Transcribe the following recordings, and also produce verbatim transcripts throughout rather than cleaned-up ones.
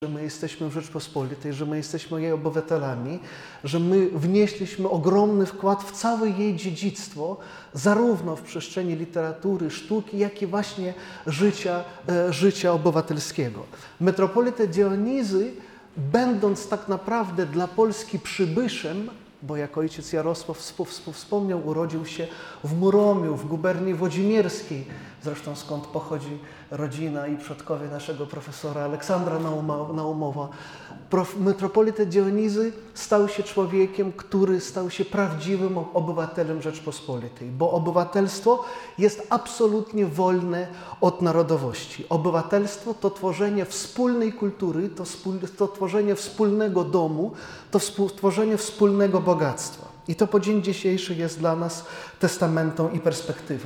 że my jesteśmy w Rzeczpospolitej, że my jesteśmy jej obywatelami, że my wnieśliśmy ogromny wkład w całe jej dziedzictwo, zarówno w przestrzeni literatury, sztuki, jak i właśnie życia, e, życia obywatelskiego. Metropolita Dionizy, będąc tak naprawdę dla Polski przybyszem, bo jak ojciec Jarosław wspomniał, urodził się w Muromiu, w guberni włodzimierskiej, zresztą skąd pochodzi rodzina i przodkowie naszego profesora Aleksandra Naumowa. Metropolita Dionizy stał się człowiekiem, który stał się prawdziwym obywatelem Rzeczpospolitej, bo obywatelstwo jest absolutnie wolne od narodowości. Obywatelstwo to tworzenie wspólnej kultury, to, to tworzenie wspólnego domu, to tworzenie wspólnego bogactwa. I to po dzień dzisiejszy jest dla nas testamentą i perspektywą.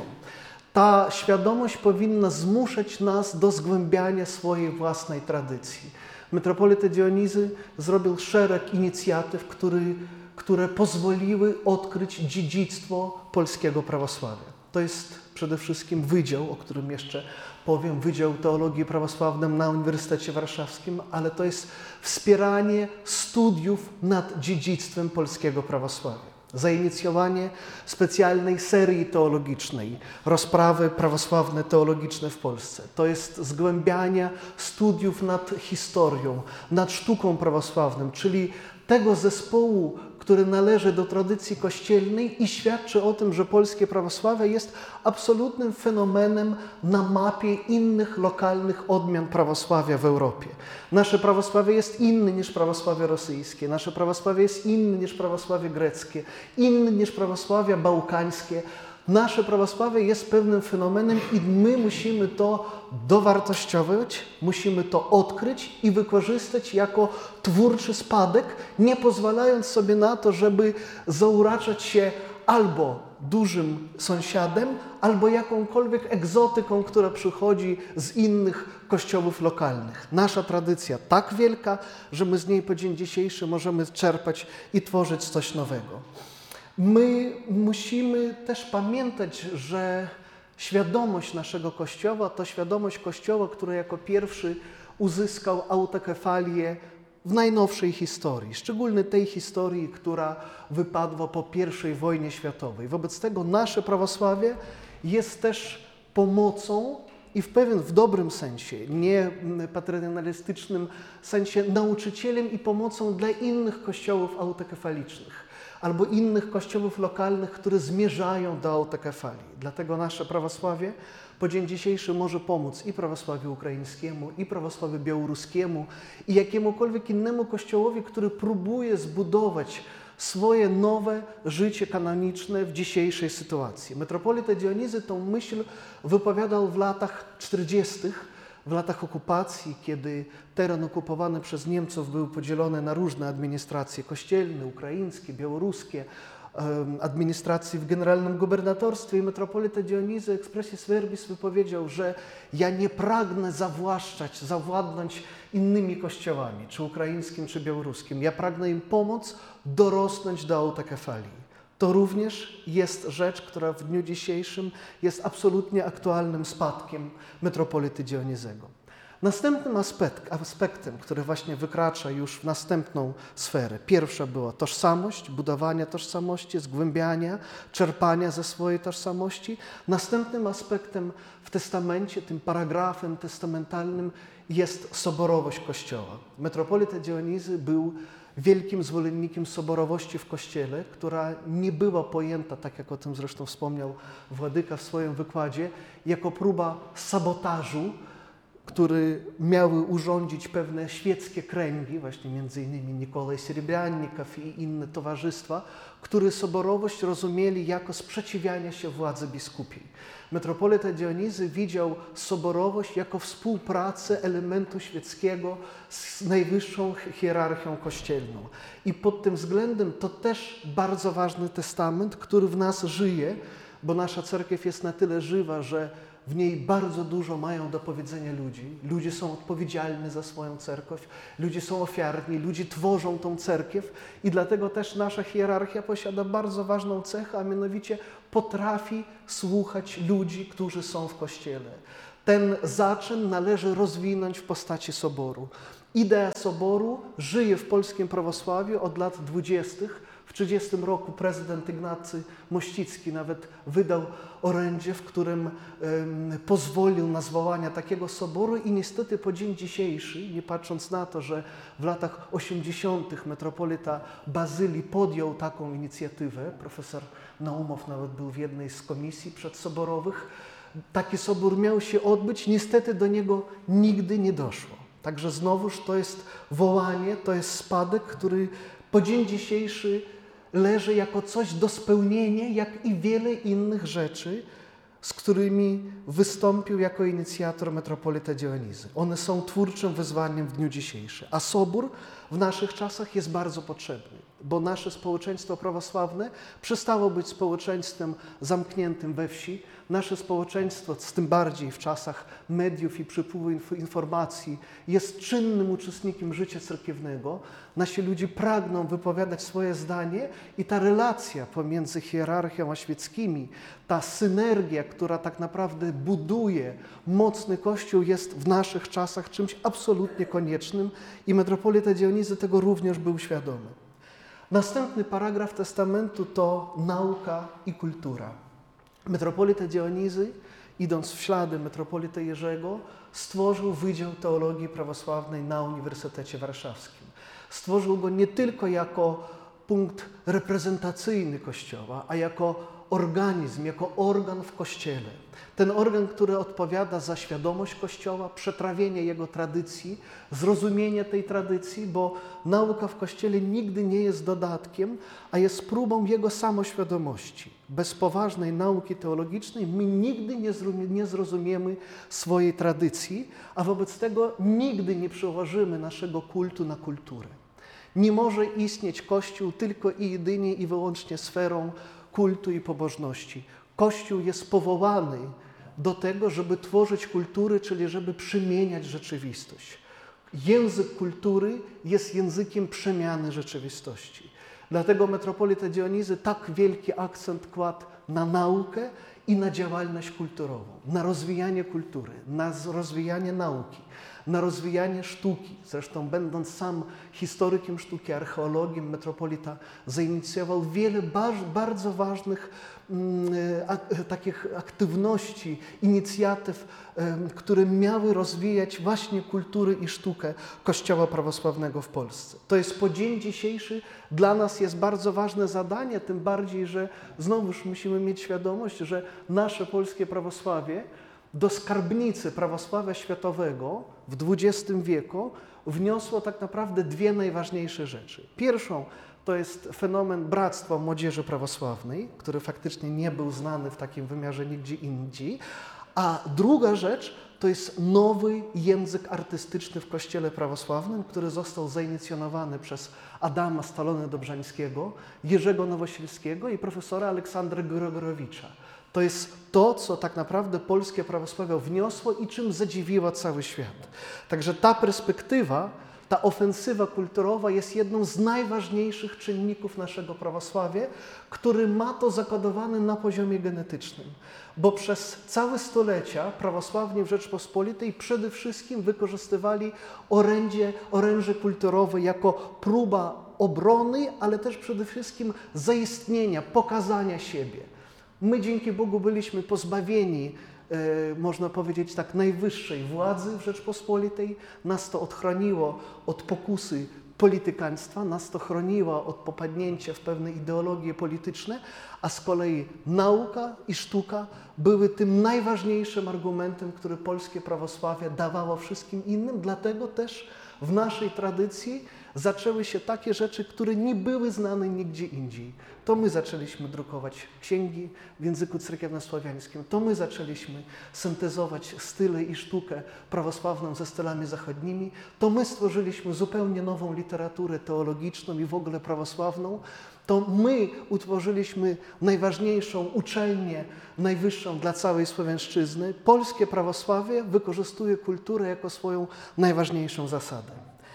Ta świadomość powinna zmuszać nas do zgłębiania swojej własnej tradycji. Metropolita Dionizy zrobił szereg inicjatyw, który, które pozwoliły odkryć dziedzictwo polskiego prawosławia. To jest przede wszystkim wydział, o którym jeszcze powiem, Wydział Teologii Prawosławnej na Uniwersytecie Warszawskim, ale to jest wspieranie studiów nad dziedzictwem polskiego prawosławia. Zainicjowanie specjalnej serii teologicznej, rozprawy prawosławne teologiczne w Polsce. To jest zgłębianie studiów nad historią, nad sztuką prawosławną, czyli tego zespołu, który należy do tradycji kościelnej i świadczy o tym, że polskie prawosławie jest absolutnym fenomenem na mapie innych lokalnych odmian prawosławia w Europie. Nasze prawosławie jest inne niż prawosławie rosyjskie, nasze prawosławie jest inne niż prawosławie greckie, inne niż prawosławia bałkańskie. Nasze prawosławie jest pewnym fenomenem i my musimy to dowartościować, musimy to odkryć i wykorzystać jako twórczy spadek, nie pozwalając sobie na to, żeby zauraczać się albo dużym sąsiadem, albo jakąkolwiek egzotyką, która przychodzi z innych kościołów lokalnych. Nasza tradycja tak wielka, że my z niej po dzień dzisiejszy możemy czerpać i tworzyć coś nowego. My musimy też pamiętać, że świadomość naszego Kościoła to świadomość Kościoła, który jako pierwszy uzyskał autokefalię w najnowszej historii, szczególnie tej historii, która wypadła po pierwszej wojnie światowej. Wobec tego nasze prawosławie jest też pomocą i w pewien, w dobrym sensie, nie paternalistycznym sensie, nauczycielem i pomocą dla innych kościołów autokefalicznych albo innych kościołów lokalnych, które zmierzają do autokefalii. Dlatego nasze prawosławie po dzień dzisiejszy może pomóc i prawosławiu ukraińskiemu, i prawosławiu białoruskiemu, i jakiemukolwiek innemu kościołowi, który próbuje zbudować swoje nowe życie kanoniczne w dzisiejszej sytuacji. Metropolita Dionizy tą myśl wypowiadał w latach czterdziestych, w latach okupacji, kiedy teren okupowany przez Niemców był podzielony na różne administracje kościelne, ukraińskie, białoruskie, administracji w generalnym gubernatorstwie, i metropolita Dionizy expressis verbis wypowiedział, że ja nie pragnę zawłaszczać, zawładnąć innymi kościołami, czy ukraińskim, czy białoruskim. Ja pragnę im pomóc dorosnąć do autokefalii. To również jest rzecz, która w dniu dzisiejszym jest absolutnie aktualnym spadkiem metropolity Dionizego. Następnym aspekt, aspektem, który właśnie wykracza już w następną sferę, pierwsza była tożsamość, budowania tożsamości, zgłębiania, czerpania ze swojej tożsamości. Następnym aspektem w testamencie, tym paragrafem testamentalnym jest soborowość Kościoła. Metropolita Dionizy był wielkim zwolennikiem soborowości w Kościele, która nie była pojęta, tak jak o tym zresztą wspomniał Władyka w swoim wykładzie, jako próba sabotażu, który miały urządzić pewne świeckie kręgi, właśnie między innymi Nikolaj Serebrjannikow i inne towarzystwa, które soborowość rozumieli jako sprzeciwianie się władzy biskupiej. Metropolita Dionizy widział soborowość jako współpracę elementu świeckiego z najwyższą hierarchią kościelną. I pod tym względem to też bardzo ważny testament, który w nas żyje, bo nasza cerkiew jest na tyle żywa, że w niej bardzo dużo mają do powiedzenia ludzi. Ludzie są odpowiedzialni za swoją cerkiew, ludzie są ofiarni, ludzie tworzą tą cerkiew i dlatego też nasza hierarchia posiada bardzo ważną cechę, a mianowicie potrafi słuchać ludzi, którzy są w Kościele. Ten zaczyn należy rozwinąć w postaci soboru. Idea soboru żyje w polskim prawosławiu od lat dwudziestych. W trzydziestym roku prezydent Ignacy Mościcki nawet wydał orędzie, w którym um, pozwolił na zwołanie takiego soboru i niestety po dzień dzisiejszy, nie patrząc na to, że w latach osiemdziesiątych metropolita Bazylii podjął taką inicjatywę, profesor Naumow nawet był w jednej z komisji przedsoborowych, taki sobór miał się odbyć, niestety do niego nigdy nie doszło. Także znowuż to jest wołanie, to jest spadek, który po dzień dzisiejszy leży jako coś do spełnienia, jak i wiele innych rzeczy, z którymi wystąpił jako inicjator metropolita Dionizy. One są twórczym wyzwaniem w dniu dzisiejszym. A sobór w naszych czasach jest bardzo potrzebny, bo nasze społeczeństwo prawosławne przestało być społeczeństwem zamkniętym we wsi. Nasze społeczeństwo, z tym bardziej w czasach mediów i przepływu informacji, jest czynnym uczestnikiem życia cerkiewnego. Nasi ludzie pragną wypowiadać swoje zdanie i ta relacja pomiędzy hierarchią a świeckimi, ta synergia, która tak naprawdę buduje mocny Kościół, jest w naszych czasach czymś absolutnie koniecznym i metropolita Dionizy tego również był świadomy. Następny paragraf testamentu to nauka i kultura. Metropolita Dionizy, idąc w ślady metropolity Jerzego, stworzył Wydział Teologii Prawosławnej na Uniwersytecie Warszawskim. Stworzył go nie tylko jako punkt reprezentacyjny Kościoła, a jako organizm, jako organ w Kościele. Ten organ, który odpowiada za świadomość Kościoła, przetrawienie jego tradycji, zrozumienie tej tradycji, bo nauka w Kościele nigdy nie jest dodatkiem, a jest próbą jego samoświadomości. Bez poważnej nauki teologicznej my nigdy nie zrozumiemy swojej tradycji, a wobec tego nigdy nie przełożymy naszego kultu na kulturę. Nie może istnieć Kościół tylko i jedynie i wyłącznie sferą kultu i pobożności. Kościół jest powołany do tego, żeby tworzyć kultury, czyli żeby przemieniać rzeczywistość. Język kultury jest językiem przemiany rzeczywistości. Dlatego metropolita Dionizy tak wielki akcent kładł na naukę i na działalność kulturową, na rozwijanie kultury, na rozwijanie nauki, na rozwijanie sztuki. Zresztą będąc sam historykiem sztuki, archeologiem, metropolita zainicjował wiele bardzo ważnych mm, a, takich aktywności, inicjatyw, y, które miały rozwijać właśnie kulturę i sztukę Kościoła prawosławnego w Polsce. To jest po dzień dzisiejszy dla nas jest bardzo ważne zadanie, tym bardziej, że znowuż musimy mieć świadomość, że nasze polskie prawosławie do skarbnicy prawosławia światowego w dwudziestym wieku wniosło tak naprawdę dwie najważniejsze rzeczy. Pierwszą to jest fenomen Bractwa Młodzieży Prawosławnej, który faktycznie nie był znany w takim wymiarze nigdzie indziej, a druga rzecz to jest nowy język artystyczny w Kościele prawosławnym, który został zainicjonowany przez Adama Stalony-Dobrzańskiego, Jerzego Nowosielskiego i profesora Aleksandra Grigorowicza. To jest to, co tak naprawdę polskie prawosławie wniosło i czym zadziwiło cały świat. Także ta perspektywa, ta ofensywa kulturowa jest jedną z najważniejszych czynników naszego prawosławia, który ma to zakodowane na poziomie genetycznym. Bo przez całe stulecia prawosławni w Rzeczpospolitej przede wszystkim wykorzystywali orędzie, oręże kulturowe jako próba obrony, ale też przede wszystkim zaistnienia, pokazania siebie. My dzięki Bogu byliśmy pozbawieni, e, można powiedzieć tak, najwyższej władzy w Rzeczpospolitej. Nas to odchroniło od pokusy politykaństwa, nas to chroniło od popadnięcia w pewne ideologie polityczne, a z kolei nauka i sztuka były tym najważniejszym argumentem, który polskie prawosławie dawało wszystkim innym. Dlatego też w naszej tradycji zaczęły się takie rzeczy, które nie były znane nigdzie indziej. To my zaczęliśmy drukować księgi w języku cerkiewnosławiańskim, to my zaczęliśmy syntezować style i sztukę prawosławną ze stylami zachodnimi, to my stworzyliśmy zupełnie nową literaturę teologiczną i w ogóle prawosławną, to my utworzyliśmy najważniejszą uczelnię, najwyższą dla całej Słowiańszczyzny. Polskie prawosławie wykorzystuje kulturę jako swoją najważniejszą zasadę.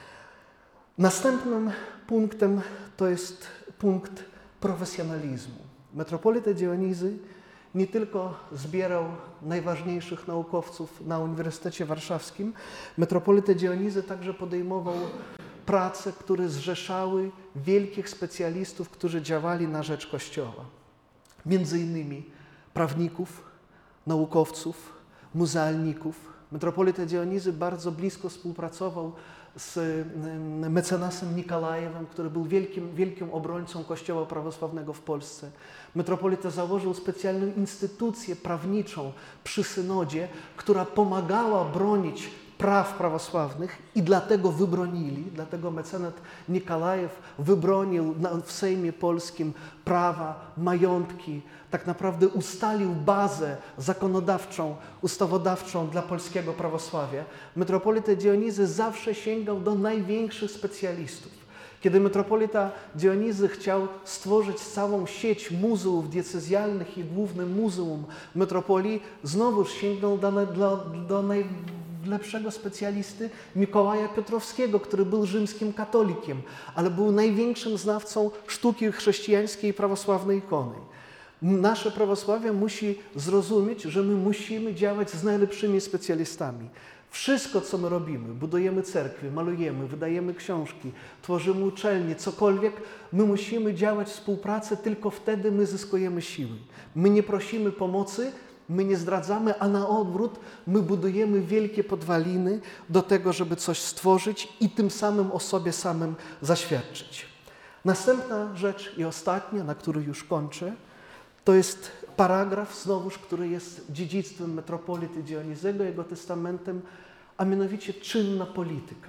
Następnym punktem to jest punkt profesjonalizmu. Metropolita Dionizy nie tylko zbierał najważniejszych naukowców na Uniwersytecie Warszawskim, metropolita Dionizy także podejmował prace, które zrzeszały wielkich specjalistów, którzy działali na rzecz Kościoła. Między innymi prawników, naukowców, muzealników. Metropolita Dionizy bardzo blisko współpracował z mecenasem Nikolajewem, który był wielkim, wielkim obrońcą Kościoła prawosławnego w Polsce. Metropolita założył specjalną instytucję prawniczą przy synodzie, która pomagała bronić praw prawosławnych i dlatego wybronili, dlatego mecenat Nikolajew wybronił w Sejmie Polskim prawa, majątki, tak naprawdę ustalił bazę zakonodawczą, ustawodawczą dla polskiego prawosławia. Metropolita Dionizy zawsze sięgał do największych specjalistów. Kiedy metropolita Dionizy chciał stworzyć całą sieć muzeów diecezjalnych i główne muzeum metropolii, znowuż sięgnął do, do, do najlepszego specjalisty Mikołaja Piotrowskiego, który był rzymskim katolikiem, ale był największym znawcą sztuki chrześcijańskiej i prawosławnej ikony. Nasze prawosławie musi zrozumieć, że my musimy działać z najlepszymi specjalistami. Wszystko, co my robimy, budujemy cerkwie, malujemy, wydajemy książki, tworzymy uczelnie, cokolwiek, my musimy działać w współpracy, tylko wtedy my zyskujemy siły. My nie prosimy pomocy, my nie zdradzamy, a na odwrót my budujemy wielkie podwaliny do tego, żeby coś stworzyć i tym samym o sobie samym zaświadczyć. Następna rzecz i ostatnia, na której już kończę, to jest paragraf, znowuż, który jest dziedzictwem metropolity Dionizego, jego testamentem, a mianowicie czynna polityka.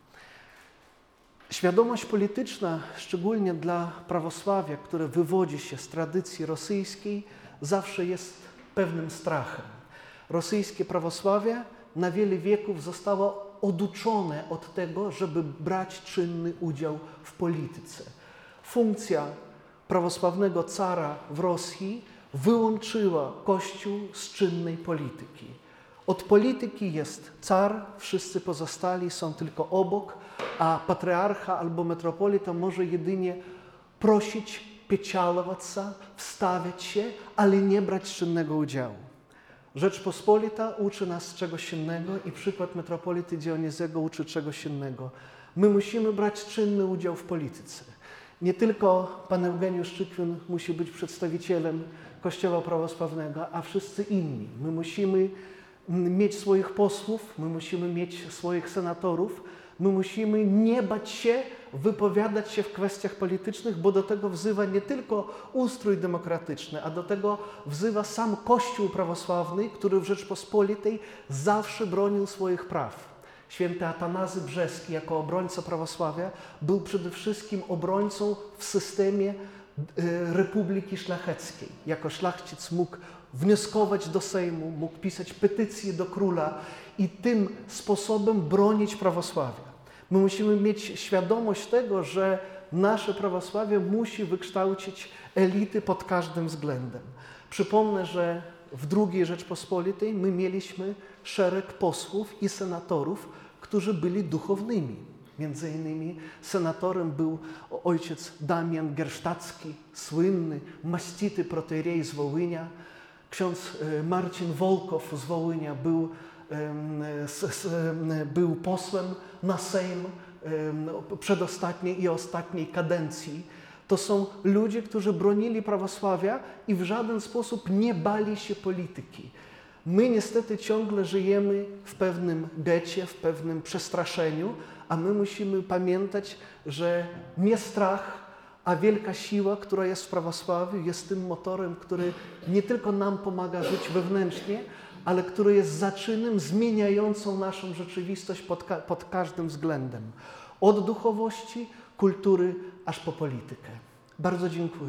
Świadomość polityczna, szczególnie dla prawosławia, które wywodzi się z tradycji rosyjskiej, zawsze jest pewnym strachem. Rosyjskie prawosławie na wiele wieków zostało oduczone od tego, żeby brać czynny udział w polityce. Funkcja prawosławnego cara w Rosji wyłączyła Kościół z czynnej polityki. Od polityki jest car, wszyscy pozostali są tylko obok, a patriarcha albo metropolita może jedynie prosić, pieczalować się, wstawiać się, ale nie brać czynnego udziału. Rzeczpospolita uczy nas czegoś innego i przykład metropolity Dionizego uczy czegoś innego. My musimy brać czynny udział w polityce. Nie tylko pan Eugeniusz Czykwin musi być przedstawicielem Kościoła prawosławnego, a wszyscy inni. My musimy mieć swoich posłów, my musimy mieć swoich senatorów, my musimy nie bać się wypowiadać się w kwestiach politycznych, bo do tego wzywa nie tylko ustrój demokratyczny, a do tego wzywa sam Kościół prawosławny, który w Rzeczpospolitej zawsze bronił swoich praw. Święty Atanazy Brzeski jako obrońca prawosławia był przede wszystkim obrońcą w systemie Republiki Szlacheckiej. Jako szlachcic mógł wnioskować do Sejmu, mógł pisać petycje do króla i tym sposobem bronić prawosławia. My musimy mieć świadomość tego, że nasze prawosławie musi wykształcić elity pod każdym względem. Przypomnę, że w drugiej Rzeczpospolitej my mieliśmy szereg posłów i senatorów, którzy byli duchownymi. Między innymi senatorem był ojciec Damian Gersztacki, słynny, maścity proterej z Wołynia. Ksiądz Marcin Wolkow z Wołynia był, był posłem na Sejm przedostatniej i ostatniej kadencji. To są ludzie, którzy bronili prawosławia i w żaden sposób nie bali się polityki. My niestety ciągle żyjemy w pewnym getcie, w pewnym przestraszeniu, a my musimy pamiętać, że nie strach, a wielka siła, która jest w prawosławiu, jest tym motorem, który nie tylko nam pomaga żyć wewnętrznie, ale który jest zaczynem zmieniającą naszą rzeczywistość pod, ka pod każdym względem. Od duchowości, kultury, aż po politykę. Bardzo dziękuję.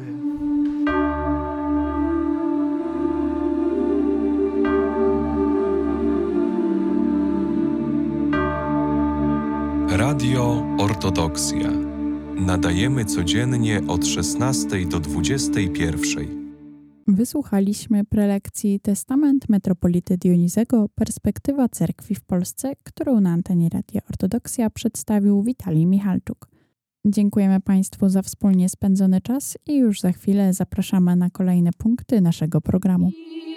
Radio Ortodoksja. Nadajemy codziennie od szesnastej do dwudziestej pierwszej. Wysłuchaliśmy prelekcji Testament metropolity Dionizego – Perspektywa cerkwi w Polsce, którą na antenie Radia Ortodoksja przedstawił Witalij Michalczuk. Dziękujemy Państwu za wspólnie spędzony czas i już za chwilę zapraszamy na kolejne punkty naszego programu.